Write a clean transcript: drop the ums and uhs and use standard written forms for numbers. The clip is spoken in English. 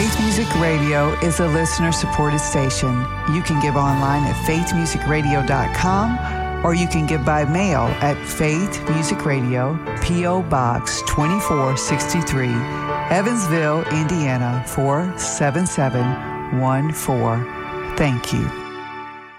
Faith Music Radio is a listener-supported station. You can give online at faithmusicradio.com, or you can give by mail at Faith Music Radio, P.O. Box 2463, Evansville, Indiana 47714. Thank you.